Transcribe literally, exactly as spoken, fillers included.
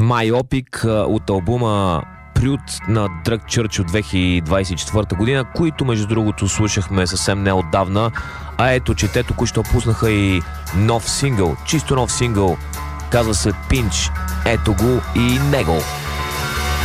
Майопик от албума Прют на Drug Church от две хиляди двадесет и четвърта година, които между другото слушахме съвсем неотдавна. А ето, че те току-що пуснаха и нов сингъл, чисто нов сингъл, казва се Pinch. Ето го и него.